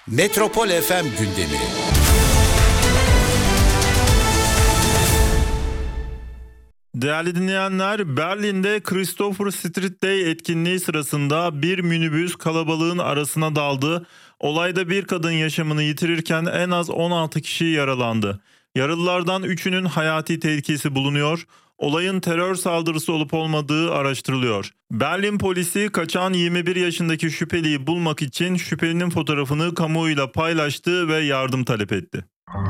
Metropol FM gündemi. Değerli dinleyenler, Berlin'de Christopher Street Day etkinliği sırasında bir minibüs kalabalığın arasına daldı. Olayda bir kadın yaşamını yitirirken en az 16 kişi yaralandı. Yaralılardan 3'ünün hayati tehlikesi bulunuyor. Olayın terör saldırısı olup olmadığı araştırılıyor. Berlin polisi kaçan 21 yaşındaki şüpheliyi bulmak için şüphelinin fotoğrafını kamuoyuyla paylaştı ve yardım talep etti.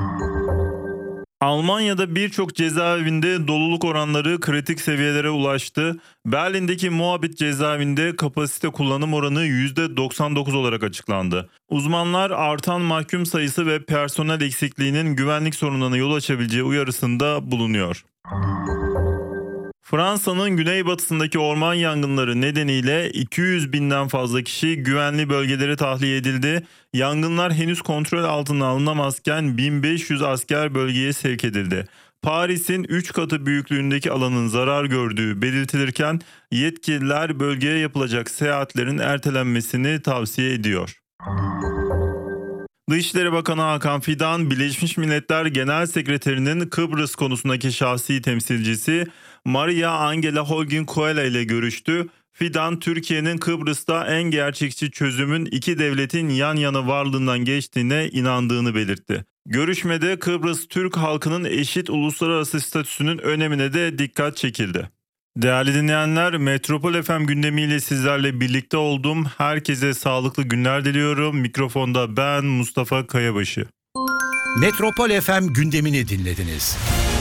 Almanya'da birçok cezaevinde doluluk oranları kritik seviyelere ulaştı. Berlin'deki Moabit cezaevinde kapasite kullanım oranı %99 olarak açıklandı. Uzmanlar artan mahkum sayısı ve personel eksikliğinin güvenlik sorunlarına yol açabileceği uyarısında bulunuyor. Fransa'nın güneybatısındaki orman yangınları nedeniyle 200 binden fazla kişi güvenli bölgelere tahliye edildi. Yangınlar henüz kontrol altına alınamazken 1500 asker bölgeye sevk edildi. Paris'in 3 katı büyüklüğündeki alanın zarar gördüğü belirtilirken yetkililer bölgeye yapılacak seyahatlerin ertelenmesini tavsiye ediyor. Dışişleri Bakanı Hakan Fidan, Birleşmiş Milletler Genel Sekreterinin Kıbrıs konusundaki şahsi temsilcisi Maria Angela Holguín-Coelho ile görüştü. Fidan, Türkiye'nin Kıbrıs'ta en gerçekçi çözümün iki devletin yan yana varlığından geçtiğine inandığını belirtti. Görüşmede Kıbrıs Türk halkının eşit uluslararası statüsünün önemine de dikkat çekildi. Değerli dinleyenler, Metropol FM gündemiyle sizlerle birlikte oldum. Herkese sağlıklı günler diliyorum. Mikrofonda ben Mustafa Kayabaşı. Metropol FM gündemini dinlediniz.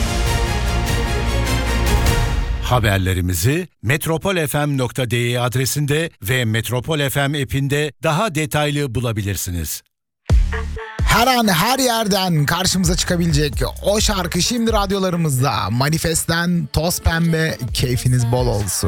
Haberlerimizi metropolfm.de adresinde ve Metropol FM app'inde daha detaylı bulabilirsiniz. Her an her yerden karşımıza çıkabilecek o şarkı şimdi radyolarımızda. Manifest'ten Toz Pembe, keyfiniz bol olsun.